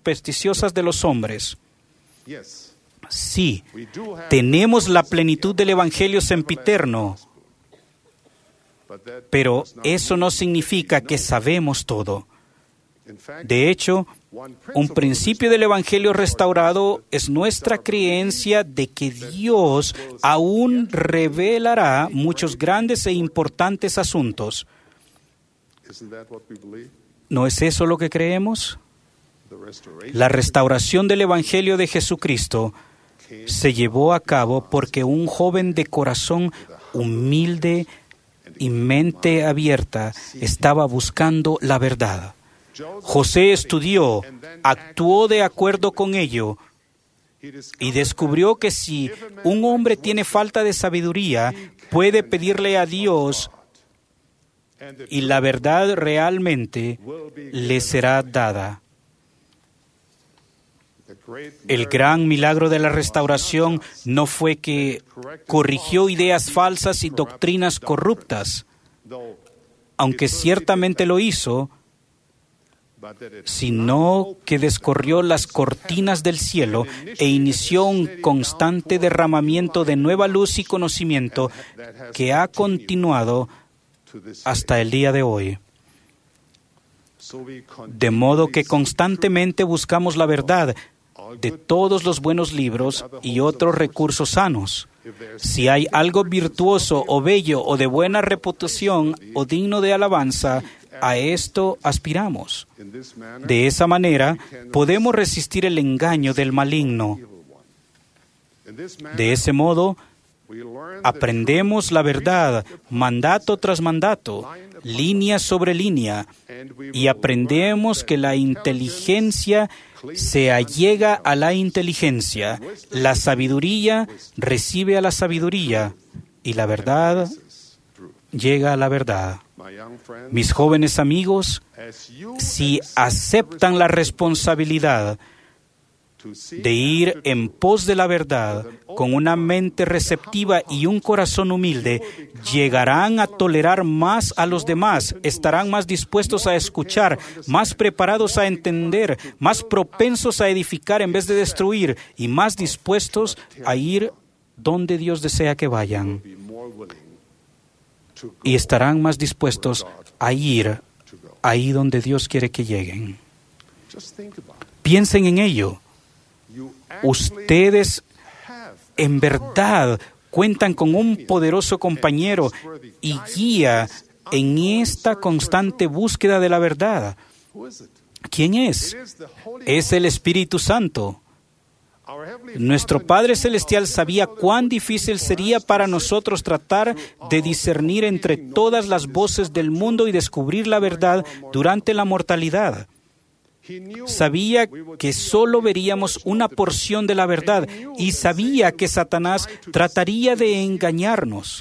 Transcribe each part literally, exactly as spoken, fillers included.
supersticiosas de los hombres. Sí, tenemos la plenitud del Evangelio sempiterno, pero eso no significa que sabemos todo. De hecho, un principio del Evangelio restaurado es nuestra creencia de que Dios aún revelará muchos grandes e importantes asuntos. ¿No es eso lo que creemos? La restauración del Evangelio de Jesucristo se llevó a cabo porque un joven de corazón humilde y mente abierta estaba buscando la verdad. José estudió, actuó de acuerdo con ello y descubrió que si un hombre tiene falta de sabiduría, puede pedirle a Dios y la verdad realmente le será dada. El gran milagro de la restauración no fue que corrigió ideas falsas y doctrinas corruptas, aunque ciertamente lo hizo, sino que descorrió las cortinas del cielo e inició un constante derramamiento de nueva luz y conocimiento que ha continuado hasta el día de hoy. De modo que constantemente buscamos la verdad de todos los buenos libros y otros recursos sanos. Si hay algo virtuoso o bello o de buena reputación o digno de alabanza, a esto aspiramos. De esa manera, podemos resistir el engaño del maligno. De ese modo, aprendemos la verdad, mandato tras mandato, línea sobre línea, y aprendemos que la inteligencia se allega a la inteligencia, la sabiduría recibe a la sabiduría, y la verdad llega a la verdad. Mis jóvenes amigos, si aceptan la responsabilidad de ir en pos de la verdad con una mente receptiva y un corazón humilde, llegarán a tolerar más a los demás, estarán más dispuestos a escuchar, más preparados a entender, más propensos a edificar en vez de destruir y más dispuestos a ir donde Dios desea que vayan. Y estarán más dispuestos a ir ahí donde Dios quiere que lleguen. Piensen en ello. Ustedes en verdad cuentan con un poderoso compañero y guía en esta constante búsqueda de la verdad. ¿Quién es? Es el Espíritu Santo. Nuestro Padre Celestial sabía cuán difícil sería para nosotros tratar de discernir entre todas las voces del mundo y descubrir la verdad durante la mortalidad. Sabía que solo veríamos una porción de la verdad y sabía que Satanás trataría de engañarnos.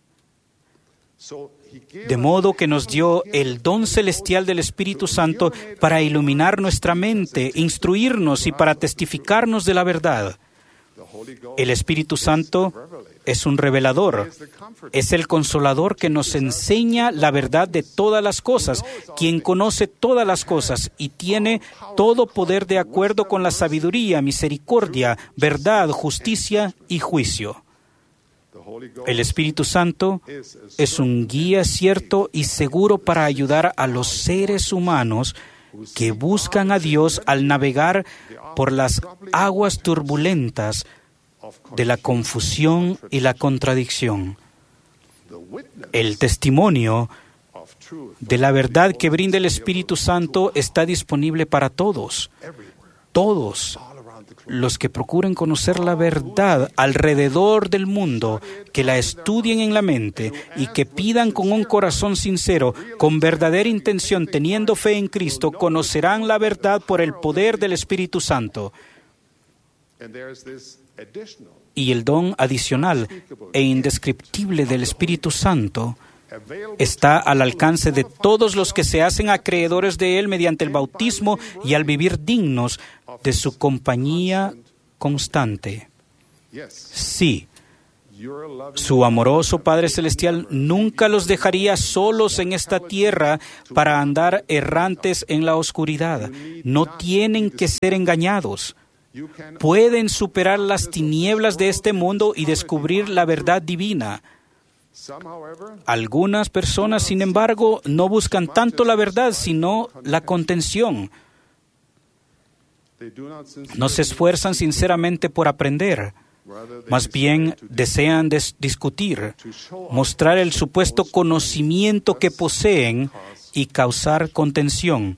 De modo que nos dio el don celestial del Espíritu Santo para iluminar nuestra mente, instruirnos y para testificarnos de la verdad. El Espíritu Santo es un revelador, es el consolador que nos enseña la verdad de todas las cosas, quien conoce todas las cosas y tiene todo poder de acuerdo con la sabiduría, misericordia, verdad, justicia y juicio. El Espíritu Santo es un guía cierto y seguro para ayudar a los seres humanos que buscan a Dios al navegar por las aguas turbulentas de la confusión y la contradicción. El testimonio de la verdad que brinda el Espíritu Santo está disponible para todos. Todos los que procuren conocer la verdad alrededor del mundo, que la estudien en la mente y que pidan con un corazón sincero, con verdadera intención, teniendo fe en Cristo, conocerán la verdad por el poder del Espíritu Santo. Y el don adicional e indescriptible del Espíritu Santo está al alcance de todos los que se hacen acreedores de Él mediante el bautismo y al vivir dignos de su compañía constante. Sí, Su amoroso Padre Celestial nunca los dejaría solos en esta tierra para andar errantes en la oscuridad. No tienen que ser engañados. Pueden superar las tinieblas de este mundo y descubrir la verdad divina. Algunas personas, sin embargo, no buscan tanto la verdad, sino la contención. No se esfuerzan sinceramente por aprender. Más bien desean des- discutir, mostrar el supuesto conocimiento que poseen y causar contención.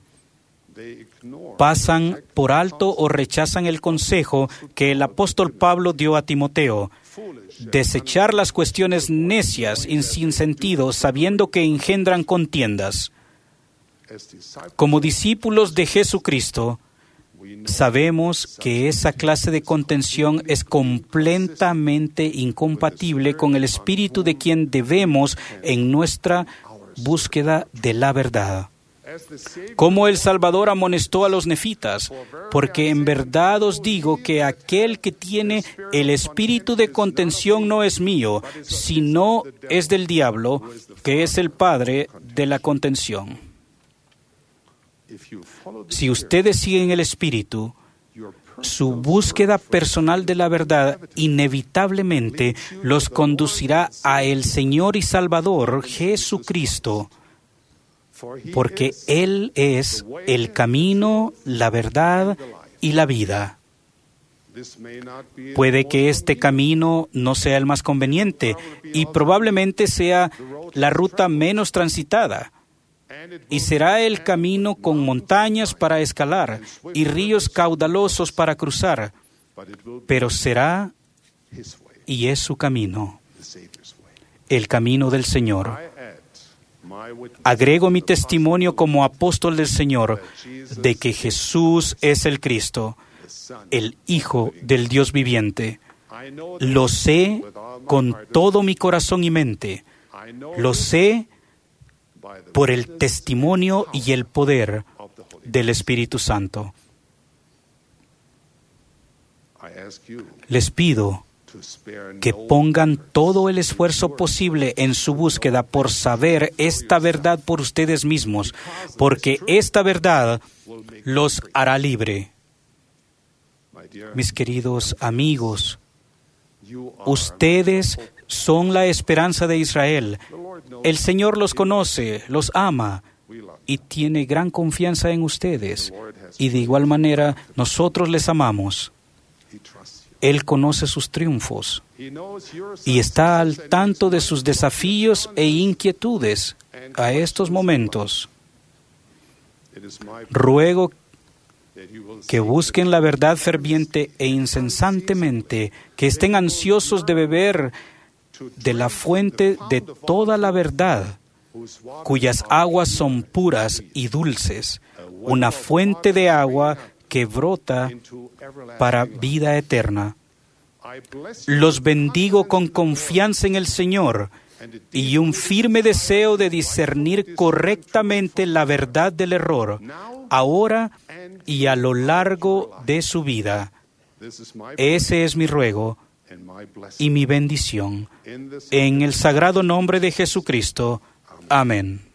Pasan por alto o rechazan el consejo que el apóstol Pablo dio a Timoteo: desechar las cuestiones necias y sin sentido, sabiendo que engendran contiendas. Como discípulos de Jesucristo, sabemos que esa clase de contención es completamente incompatible con el espíritu de quien debemos en nuestra búsqueda de la verdad. Como el Salvador amonestó a los nefitas, porque en verdad os digo que aquel que tiene el espíritu de contención no es mío, sino es del diablo, que es el padre de la contención. Si ustedes siguen el espíritu, su búsqueda personal de la verdad inevitablemente los conducirá a el Señor y Salvador Jesucristo, porque Él es el camino, la verdad y la vida. Puede que este camino no sea el más conveniente y probablemente sea la ruta menos transitada. Y será el camino con montañas para escalar y ríos caudalosos para cruzar, pero será y es su camino, el camino del Señor. Agrego mi testimonio como apóstol del Señor de que Jesús es el Cristo, el Hijo del Dios viviente. Lo sé con todo mi corazón y mente. Lo sé por el testimonio y el poder del Espíritu Santo. Les pido que pongan todo el esfuerzo posible en su búsqueda por saber esta verdad por ustedes mismos, porque esta verdad los hará libre. Mis queridos amigos, ustedes son la esperanza de Israel. El Señor los conoce, los ama y tiene gran confianza en ustedes. Y de igual manera, nosotros les amamos. Él conoce sus triunfos y está al tanto de sus desafíos e inquietudes a estos momentos. Ruego que busquen la verdad ferviente e incesantemente, que estén ansiosos de beber de la fuente de toda la verdad, cuyas aguas son puras y dulces, una fuente de agua que brota para vida eterna. Los bendigo con confianza en el Señor y un firme deseo de discernir correctamente la verdad del error, ahora y a lo largo de su vida. Ese es mi ruego y mi bendición. En el sagrado nombre de Jesucristo. Amén.